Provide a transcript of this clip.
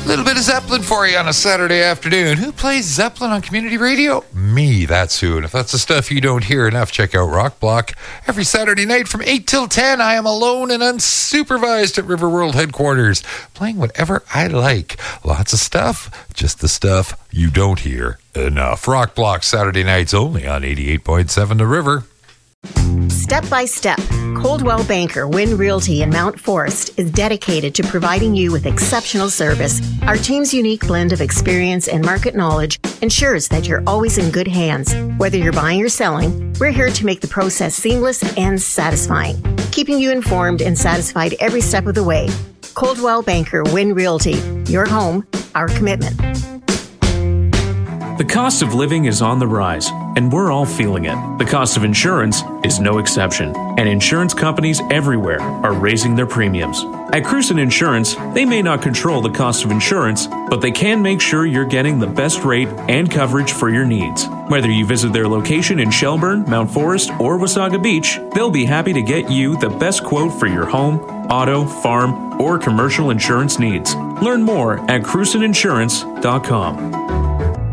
A little bit of Zeppelin for you on a Saturday afternoon. Who plays Zeppelin on community radio? Me, that's who. And if that's the stuff you don't hear enough, check out Rock Block. Every Saturday night from 8 till 10, I am alone and unsupervised at Riverworld headquarters, playing whatever I like. Lots of stuff, just the stuff you don't hear enough. Rock Block, Saturday nights only on 88.7 The River. Step by step, Coldwell Banker Wynn Realty in Mount Forest is dedicated to providing you with exceptional service. Our team's unique blend of experience and market knowledge ensures that you're always in good hands. Whether you're buying or selling, we're here to make the process seamless and satisfying, keeping you informed and satisfied every step of the way. Coldwell Banker Wynn Realty, your home, our commitment. The cost of living is on the rise, and we're all feeling it. The cost of insurance is no exception, and insurance companies everywhere are raising their premiums. At Cruson Insurance, they may not control the cost of insurance, but they can make sure you're getting the best rate and coverage for your needs. Whether you visit their location in Shelburne, Mount Forest, or Wasaga Beach, they'll be happy to get you the best quote for your home, auto, farm, or commercial insurance needs. Learn more at crusoninsurance.com.